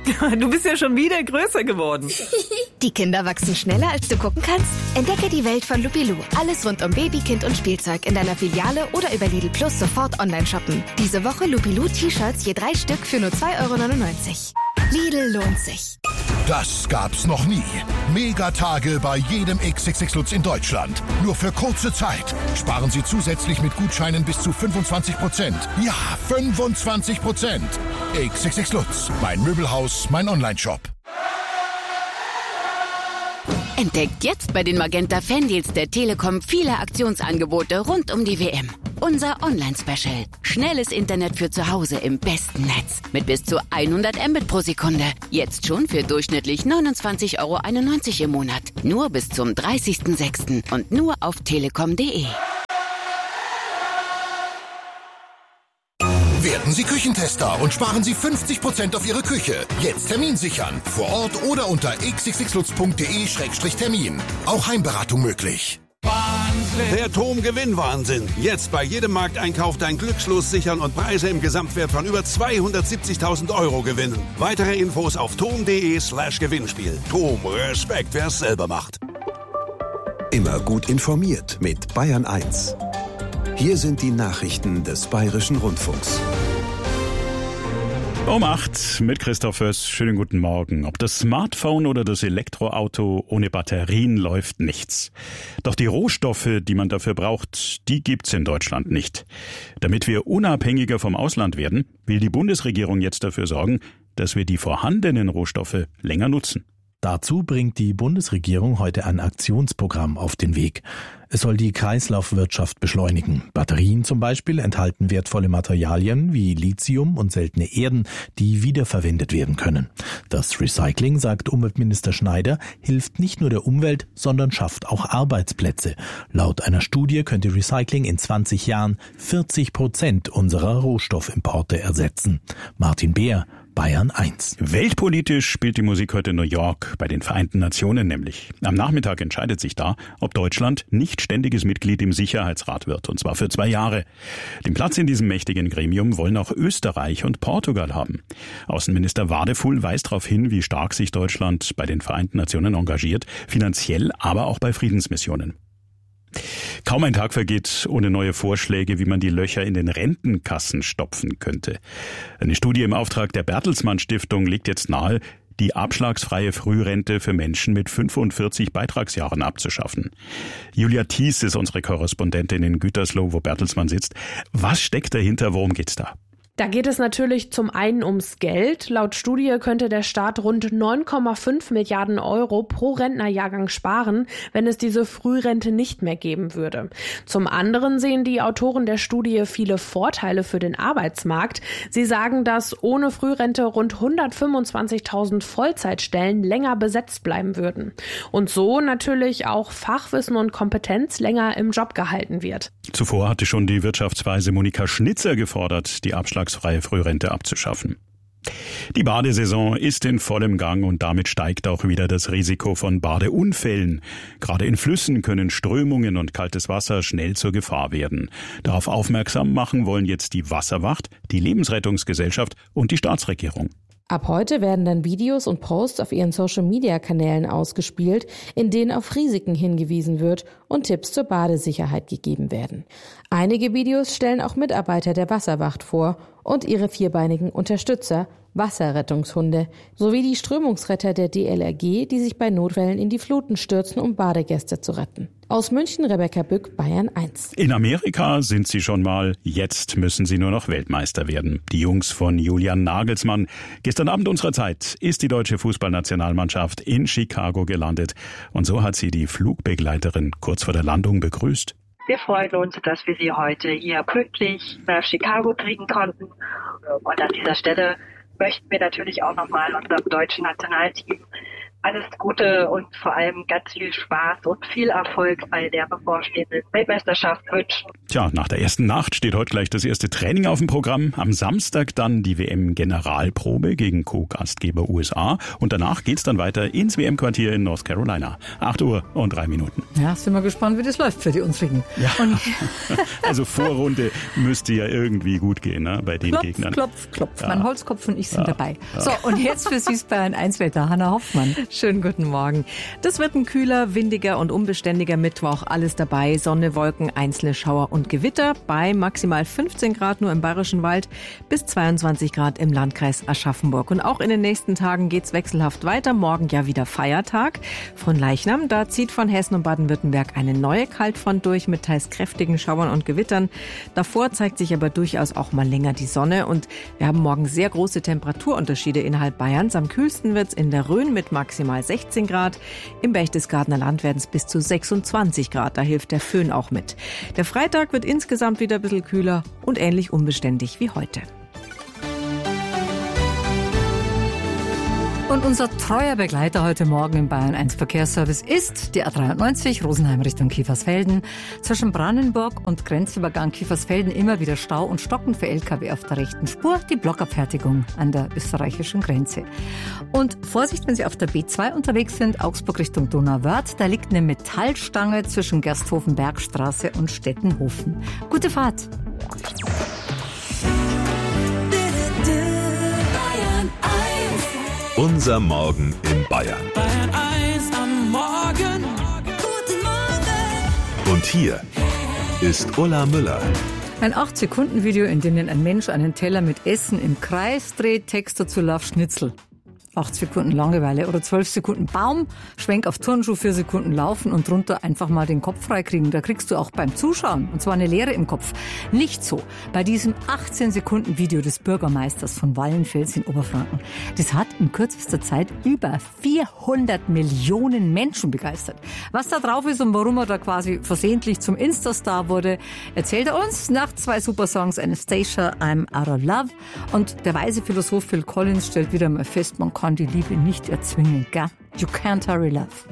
Du bist ja schon wieder größer geworden. Die Kinder wachsen schneller, als du gucken kannst? Entdecke die Welt von Lupilou. Alles rund um Baby, Kind und Spielzeug in deiner Filiale oder über Lidl Plus sofort online shoppen. Diese Woche Lupilou T-Shirts je 3 Stück für nur 2,99 €. Lidl lohnt sich. Das gab's noch nie. Megatage bei jedem XXX Lutz in Deutschland. Nur für kurze Zeit. Sparen Sie zusätzlich mit Gutscheinen bis zu 25%. Ja, 25%. XXX Lutz. Mein Möbelhaus, mein Onlineshop. Entdeckt jetzt bei den Magenta Fandeals der Telekom viele Aktionsangebote rund um die WM. Unser Online-Special. Schnelles Internet für zu Hause im besten Netz. Mit bis zu 100 Mbit pro Sekunde. Jetzt schon für durchschnittlich 29,91 € im Monat. Nur bis zum 30.06. und nur auf telekom.de. Werden Sie Küchentester und sparen Sie 50% auf Ihre Küche. Jetzt Termin sichern. Vor Ort oder unter xxxlutz.de/termin. Auch Heimberatung möglich. Der TOM-Gewinnwahnsinn. Jetzt bei jedem Markteinkauf dein Glückslos sichern und Preise im Gesamtwert von über 270.000 € gewinnen. Weitere Infos auf tom.de/Gewinnspiel. TOM, Respekt, wer es selber macht. Immer gut informiert mit Bayern 1. Hier sind die Nachrichten des Bayerischen Rundfunks. Um 8 mit Christoph Föss. Schönen guten Morgen. Ob das Smartphone oder das Elektroauto, ohne Batterien läuft nichts. Doch die Rohstoffe, die man dafür braucht, die gibt's in Deutschland nicht. Damit wir unabhängiger vom Ausland werden, will die Bundesregierung jetzt dafür sorgen, dass wir die vorhandenen Rohstoffe länger nutzen. Dazu bringt die Bundesregierung heute ein Aktionsprogramm auf den Weg. Es soll die Kreislaufwirtschaft beschleunigen. Batterien zum Beispiel enthalten wertvolle Materialien wie Lithium und seltene Erden, die wiederverwendet werden können. Das Recycling, sagt Umweltminister Schneider, hilft nicht nur der Umwelt, sondern schafft auch Arbeitsplätze. Laut einer Studie könnte Recycling in 20 Jahren 40% unserer Rohstoffimporte ersetzen. Martin Beer, Bayern 1. Weltpolitisch spielt die Musik heute in New York, bei den Vereinten Nationen nämlich. Am Nachmittag entscheidet sich da, ob Deutschland nicht ständiges Mitglied im Sicherheitsrat wird, und zwar für 2 Jahre. Den Platz in diesem mächtigen Gremium wollen auch Österreich und Portugal haben. Außenminister Wadefuhl weist darauf hin, wie stark sich Deutschland bei den Vereinten Nationen engagiert, finanziell, aber auch bei Friedensmissionen. Kaum ein Tag vergeht ohne neue Vorschläge, wie man die Löcher in den Rentenkassen stopfen könnte. Eine Studie im Auftrag der Bertelsmann Stiftung legt jetzt nahe, die abschlagsfreie Frührente für Menschen mit 45 Beitragsjahren abzuschaffen. Julia Thies ist unsere Korrespondentin in Gütersloh, wo Bertelsmann sitzt. Was steckt dahinter? Worum geht's da? Da geht es natürlich zum einen ums Geld. Laut Studie könnte der Staat rund 9,5 Milliarden € pro Rentnerjahrgang sparen, wenn es diese Frührente nicht mehr geben würde. Zum anderen sehen die Autoren der Studie viele Vorteile für den Arbeitsmarkt. Sie sagen, dass ohne Frührente rund 125.000 Vollzeitstellen länger besetzt bleiben würden. Und so natürlich auch Fachwissen und Kompetenz länger im Job gehalten wird. Zuvor hatte schon die Wirtschaftsweise Monika Schnitzer gefordert, die abschlagsfreie Frührente abzuschaffen. Die Badesaison ist in vollem Gang und damit steigt auch wieder das Risiko von Badeunfällen. Gerade in Flüssen können Strömungen und kaltes Wasser schnell zur Gefahr werden. Darauf aufmerksam machen wollen jetzt die Wasserwacht, die Lebensrettungsgesellschaft und die Staatsregierung. Ab heute werden dann Videos und Posts auf ihren Social-Media-Kanälen ausgespielt, in denen auf Risiken hingewiesen wird und Tipps zur Badesicherheit gegeben werden. Einige Videos stellen auch Mitarbeiter der Wasserwacht vor und ihre vierbeinigen Unterstützer, Wasserrettungshunde, sowie die Strömungsretter der DLRG, die sich bei Notfällen in die Fluten stürzen, um Badegäste zu retten. Aus München, Rebecca Bück, Bayern 1. In Amerika sind sie schon mal, jetzt müssen sie nur noch Weltmeister werden. Die Jungs von Julian Nagelsmann. Gestern Abend unserer Zeit ist die deutsche Fußballnationalmannschaft in Chicago gelandet. Und so hat sie die Flugbegleiterin kurz vor der Landung begrüßt. Wir freuen uns, dass wir Sie heute hier pünktlich nach Chicago kriegen konnten. Und an dieser Stelle möchten wir natürlich auch nochmal unserem deutschen Nationalteam alles Gute und vor allem ganz viel Spaß und viel Erfolg bei der bevorstehenden Weltmeisterschaft wünschen. Tja, nach der ersten Nacht steht heute gleich das erste Training auf dem Programm. Am Samstag dann die WM-Generalprobe gegen Co-Gastgeber USA. Und danach geht's dann weiter ins WM-Quartier in North Carolina. 8:03. Ja, sind wir gespannt, wie das läuft für die unsrigen. Ja. Also Vorrunde müsste ja irgendwie gut gehen, ne, bei den Gegnern. Klopf. Ja. Mein Holzkopf und ich sind dabei. Ja. So, und jetzt für Sie Bayern 1 Wetter. Hanna Hoffmann. Schönen guten Morgen. Das wird ein kühler, windiger und unbeständiger Mittwoch. Alles dabei. Sonne, Wolken, einzelne Schauer und Gewitter. Bei maximal 15 Grad nur im Bayerischen Wald bis 22 Grad im Landkreis Aschaffenburg. Und auch in den nächsten Tagen geht's wechselhaft weiter. Morgen ja wieder Feiertag. Von Leichnam, da zieht von Hessen und Baden-Württemberg eine neue Kaltfront durch mit teils kräftigen Schauern und Gewittern. Davor zeigt sich aber durchaus auch mal länger die Sonne. Und wir haben morgen sehr große Temperaturunterschiede innerhalb Bayerns. Am kühlsten wird's in der Rhön mit maximal 16 Grad. Im Berchtesgadener Land werden es bis zu 26 Grad. Da hilft der Föhn auch mit. Der Freitag wird insgesamt wieder ein bisschen kühler und ähnlich unbeständig wie heute. Und unser treuer Begleiter heute Morgen im Bayern 1 Verkehrsservice ist die A93 Rosenheim Richtung Kiefersfelden. Zwischen Brannenburg und Grenzübergang Kiefersfelden immer wieder Stau und Stocken für LKW auf der rechten Spur. Die Blockabfertigung an der österreichischen Grenze. Und Vorsicht, wenn Sie auf der B2 unterwegs sind, Augsburg Richtung Donauwörth. Da liegt eine Metallstange zwischen Gersthofen-Bergstraße und Stettenhofen. Gute Fahrt! Unser Morgen in Bayern. Bayern 1 am Morgen. Guten Morgen. Und hier ist Ulla Müller. Ein 8-Sekunden-Video, in dem ein Mensch einen Teller mit Essen im Kreis dreht, Text dazu Lauf Schnitzel. 8 Sekunden Langeweile oder 12 Sekunden Baum, Schwenk auf Turnschuh, 4 Sekunden Laufen und drunter einfach mal den Kopf freikriegen. Da kriegst du auch beim Zuschauen, und zwar eine Leere im Kopf. Nicht so bei diesem 18 Sekunden Video des Bürgermeisters von Wallenfels in Oberfranken. Das hat in kürzester Zeit über 400 Millionen Menschen begeistert. Was da drauf ist und warum er da quasi versehentlich zum Insta-Star wurde, erzählt er uns nach 2 Supersongs, Anastasia, I'm Out of Love. Und der weise Philosoph Phil Collins stellt wieder mal fest, man kann die Liebe nicht erzwingen, gell? You can't hurry love.